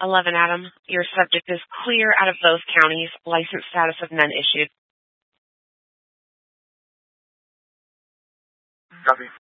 11, Adam. Your subject is clear out of both counties. License status of none issued. Copy.